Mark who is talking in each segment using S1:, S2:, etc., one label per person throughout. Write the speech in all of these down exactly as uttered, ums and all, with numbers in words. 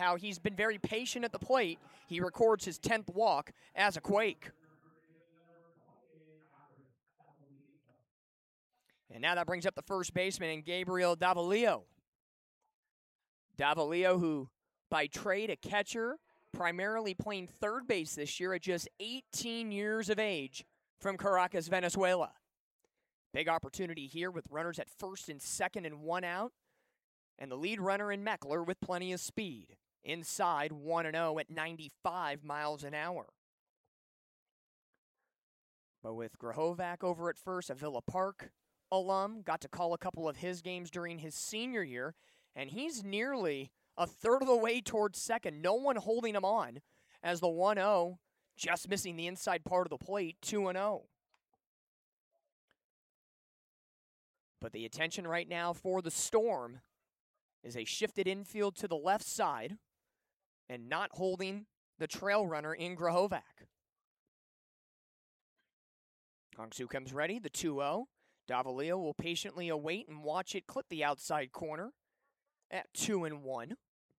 S1: how he's been very patient at the plate. He records his tenth walk as a Quake. And now that brings up the first baseman in Gabriel Davalillo. Davalillo, who by trade a catcher, primarily playing third base this year at just eighteen years of age from Caracas, Venezuela. Big opportunity here with runners at first and second and one out. And the lead runner in Meckler with plenty of speed. Inside one and oh at ninety-five miles an hour. But with Grahovac over at first, a Villa Park alum, got to call a couple of his games during his senior year, and he's nearly a third of the way towards second. No one holding him on as the one oh, just missing the inside part of the plate, two and oh. But the attention right now for the Storm is a shifted infield to the left side and not holding the trail runner in Grahovac. Hongsu comes ready, the two oh. Davalillo will patiently await and watch it clip the outside corner at two and one.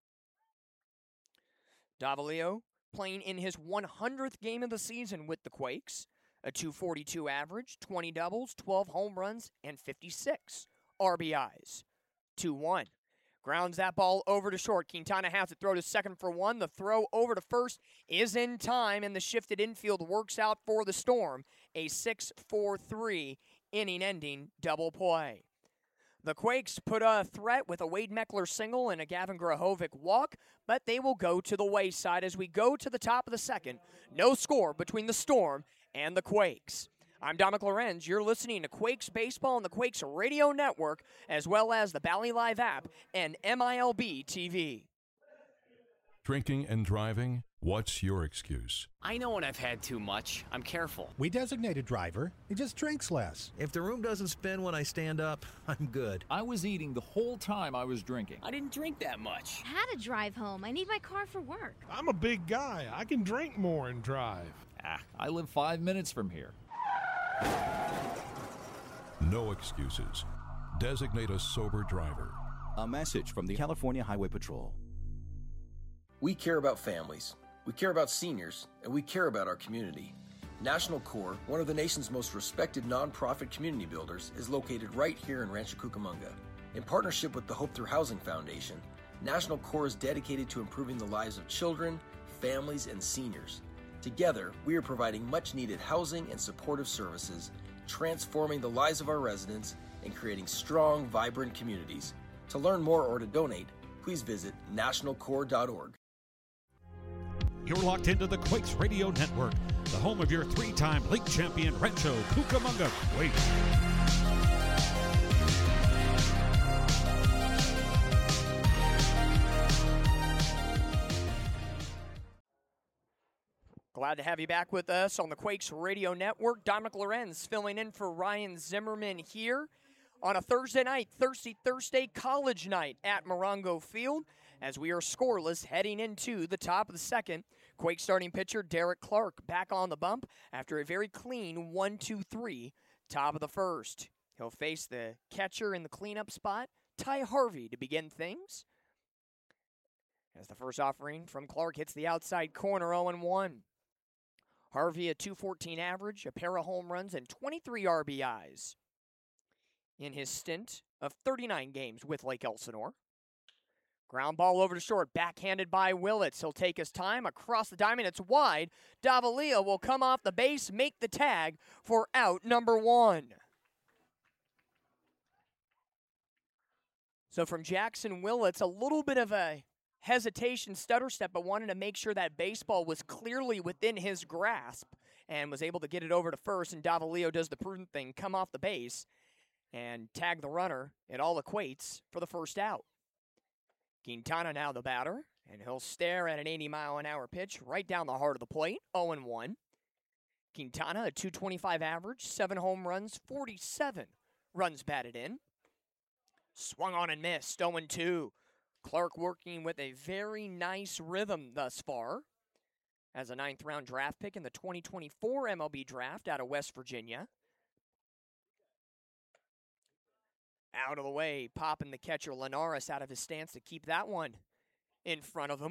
S1: Davalillo playing in his one hundredth game of the season with the Quakes. A two forty-two average, twenty doubles, twelve home runs, and fifty-six R B Is. two one. Grounds that ball over to short. Quintana has to throw to second for one. The throw over to first is in time, and the shifted infield works out for the Storm. A six four three inning-ending double play. The Quakes put a threat with a Wade Meckler single and a Gavin Grahovac walk, but they will go to the wayside as we go to the top of the second. No score between the Storm and the Quakes. I'm Dominic Lorenz. You're listening to Quakes Baseball on the Quakes Radio Network, as well as the Bally Live app and M I L B T V.
S2: Drinking and driving? What's your excuse?
S3: I know when I've had too much. I'm careful.
S4: We designate a driver. He just drinks less.
S5: If the room doesn't spin when I stand up, I'm good.
S6: I was eating the whole time I was drinking.
S3: I didn't drink that much.
S7: I had to drive home. I need my car for work.
S8: I'm a big guy. I can drink more and drive.
S6: Ah, I live five minutes from here.
S2: No excuses. Designate a sober driver.
S9: A message from the California Highway Patrol.
S10: We care about families, we care about seniors, and we care about our community. National Core, one of the nation's most respected nonprofit community builders, is located right here in Rancho Cucamonga. In partnership with the Hope Through Housing Foundation, National Core is dedicated to improving the lives of children, families, and seniors. Together, we are providing much-needed housing and supportive services, transforming the lives of our residents, and creating strong, vibrant communities. To learn more or to donate, please visit national core dot org.
S4: You're locked into the Quakes Radio Network, the home of your three-time league champion Rancho Cucamonga Quakes.
S1: Glad to have you back with us on the Quakes Radio Network. Dominic Lorenz filling in for Ryan Zimmerman here on a Thursday night, Thirsty Thursday college night at Morongo Field, as we are scoreless heading into the top of the second. Quakes starting pitcher Derek Clark back on the bump after a very clean one two three top of the first. He'll face the catcher in the cleanup spot, Ty Harvey, to begin things. As the first offering from Clark hits the outside corner, oh and one. Harvey a two fourteen average, a pair of home runs, and twenty-three R B Is in his stint of thirty-nine games with Lake Elsinore. Ground ball over to short, backhanded by Willits. He'll take his time across the diamond. It's wide. Davalillo will come off the base, make the tag for out number one. So from Jackson Willits, a little bit of a hesitation, stutter step, but wanted to make sure that baseball was clearly within his grasp and was able to get it over to first. And Davalillo does the prudent thing, come off the base and tag the runner. It all equates for the first out. Quintana now the batter, and he'll stare at an eighty mile an hour pitch right down the heart of the plate, oh and one. Quintana, a two twenty-five average, seven home runs, forty-seven runs batted in. Swung on and missed, oh and two. Clark working with a very nice rhythm thus far as a ninth round draft pick in the twenty twenty-four M L B draft out of West Virginia. Out of the way, popping the catcher Linares out of his stance to keep that one in front of him.